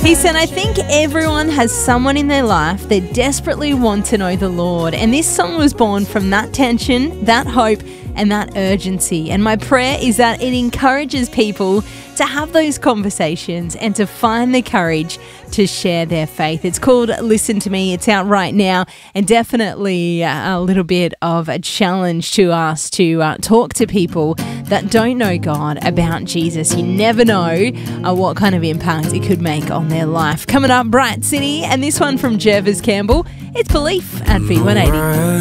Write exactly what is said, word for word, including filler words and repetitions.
He said, I think everyone has someone in their life that desperately want to know the Lord. And this song was born from that tension, that hope, and that urgency. And my prayer is that it encourages people to have those conversations and to find the courage to share their faith. It's called Listen to Me. It's out right now, and definitely a little bit of a challenge to us to uh, talk to people that don't know God about Jesus. You never know uh, what kind of impact it could make on their life. Coming up, Bright City, and this one from Jervis Campbell. It's Belief at V one eighty.